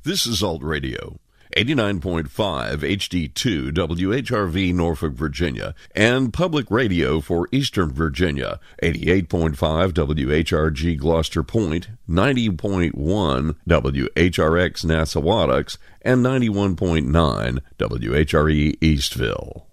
This is Alt Radio, 89.5 HD2 WHRV Norfolk, Virginia, and Public Radio for Eastern Virginia, 88.5 WHRG Gloucester Point, 90.1 WHRX Nassawadox, and 91.9 WHRE Eastville.